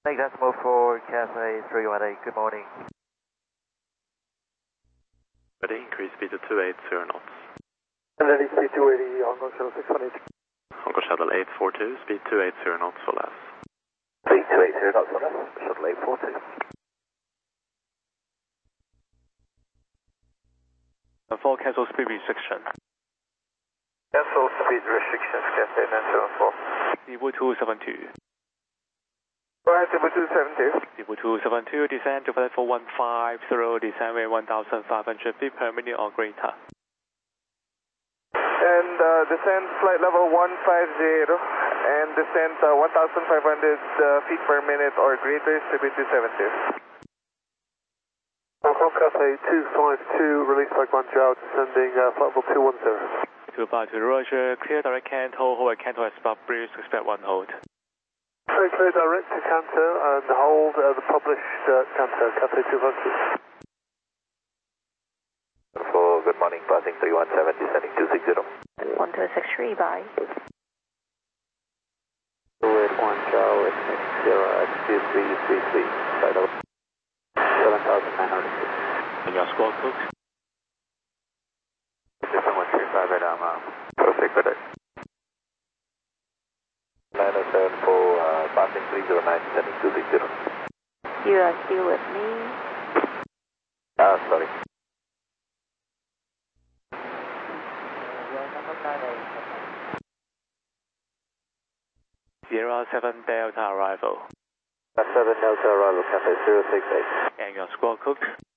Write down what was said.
Take decimal for Cathay 318, good morning. Ready, increase speed to 280 knots. And then speed 280, Hong Kong Shuttle 618. Hong Kong Shuttle 842, speed 280 knots for less. Speed 280 knots for less, Shuttle 842. For cancel speed restriction. Cancel speed restrictions, Cathay 974. Level 272. Alright, Level 272. Level 272, descend to flight 4150, descend rate 1,500 feet per minute or greater. And descend flight level 150 and descend 1,500 feet per minute or greater, speed 272. Hong Kong Cathay 252, release by Guangzhou, descending flight level 210. 252 Roger, clear direct Canto, hold at Canto as above bridge, expect one hold. Very clear direct to Canto and hold the published Canto, Cathay 252. For good morning, passing 317, descending 260. 1263, bye. 281 Guangzhou, XX0, XQ333, flight level 7,900 feet. And your squawk cook. Different 135 radar, perfect for that. 907 for passing 309, descending 260. You are still with me? Sorry. Sierra 7 Delta arrival. 7 Delta arrival, Cathay 068. And your squawk cook.